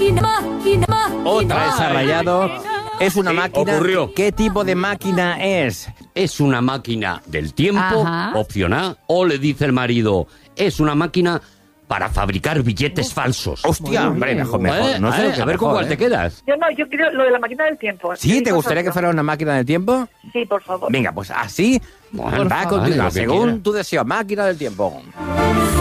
Otra vez ha rayado. Es una Sí, máquina. ocurrió. ¿Qué tipo de máquina es? Es una máquina del tiempo, Ajá. opción A, o le dice el marido, es una máquina para fabricar billetes falsos. Hostia, hombre, mejor. No sé lo que a ver con mejor, cuál te quedas. Yo creo lo de la máquina del tiempo. ¿Sí? ¿Te gustaría que fuera una máquina del tiempo? Sí, por favor. Venga, pues así Bueno, va a vale, continuar. lo que Según quiera. tu deseo, máquina del tiempo.